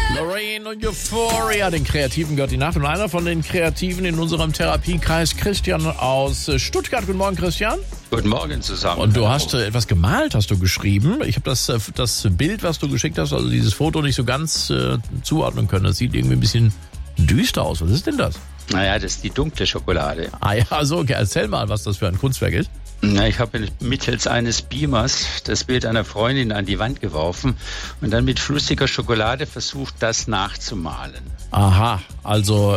Lorraine und Euphoria, den Kreativen gehört die Nacht. Und einer von den Kreativen in unserem Therapiekreis, Christian aus Stuttgart. Guten Morgen, Christian. Guten Morgen zusammen. Und du hast etwas gemalt, hast du geschrieben. Ich habe das Bild, was du geschickt hast, also dieses Foto nicht so ganz zuordnen können. Das sieht irgendwie ein bisschen düster aus. Was ist denn das? Naja, das ist die dunkle Schokolade. Ah ja, so, okay. Erzähl mal, was das für ein Kunstwerk ist. Na, ich habe mittels eines Beamers das Bild einer Freundin an die Wand geworfen und dann mit flüssiger Schokolade versucht, das nachzumalen. Aha, also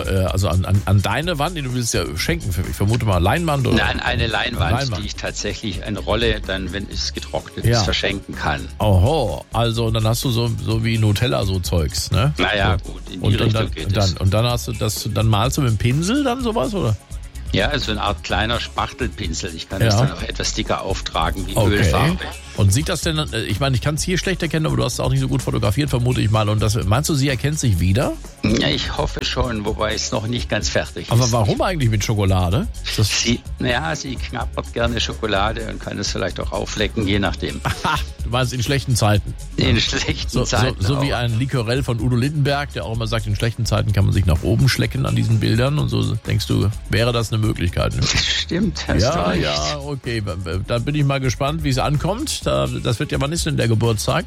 an deine Wand, die du willst ja schenken, ich vermute mal Leinwand oder? Nein, eine Leinwand, die ich tatsächlich eine Rolle dann, wenn es getrocknet ist, verschenken kann. Oho, also dann hast du so wie Nutella so Zeugs, ne? Naja, gut, in die Richtung geht es. Und dann hast du dann malst du mit dem Pinsel dann sowas, oder? Ja, also eine Art kleiner Spachtelpinsel. Ich kann das dann auch etwas dicker auftragen wie Ölfarbe. Und sieht das denn, ich meine, ich kann es hier schlecht erkennen, aber du hast es auch nicht so gut fotografiert, vermute ich mal. Und meinst du, sie erkennt sich wieder? Ja, ich hoffe schon, wobei es noch nicht ganz fertig ist. Aber warum eigentlich mit Schokolade? Sie knabbert gerne Schokolade und kann es vielleicht auch auflecken, je nachdem. Aha, du meinst in schlechten Zeiten? In schlechten Zeiten so wie ein Liquorell von Udo Lindenberg, der auch immer sagt, in schlechten Zeiten kann man sich nach oben schlecken an diesen Bildern. Und so denkst du, wäre das eine Möglichkeit? Ne? Stimmt, hast du recht. Ja, okay. Dann bin ich mal gespannt, wie es ankommt. Das wird ja, wann ist denn der Geburtstag?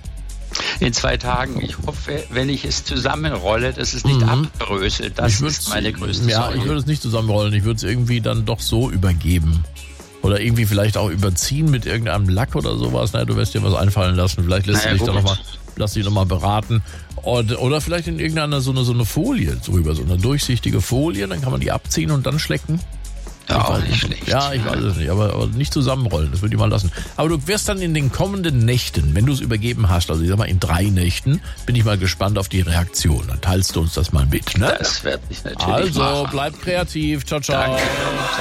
In 2 Tagen. Ich hoffe, wenn ich es zusammenrolle, dass es nicht abbröselt. Das ist meine größte Sorge. Ja, ich würde es nicht zusammenrollen. Ich würde es irgendwie dann doch so übergeben. Oder irgendwie vielleicht auch überziehen mit irgendeinem Lack oder sowas. Naja, du wirst dir was einfallen lassen. Vielleicht lässt du dich dann nochmal beraten. Oder vielleicht in irgendeiner so eine Folie drüber, so eine durchsichtige Folie. Dann kann man die abziehen und dann schlecken. Ja, auch nicht schlecht. Ja, ich weiß es nicht, aber nicht zusammenrollen, das würde ich mal lassen. Aber du wirst dann in den kommenden Nächten, wenn du es übergeben hast, also ich sag mal in 3 Nächten, bin ich mal gespannt auf die Reaktion. Dann teilst du uns das mal mit, ne? Das werde ich natürlich machen. Also, bleib kreativ. Ciao, ciao. Danke.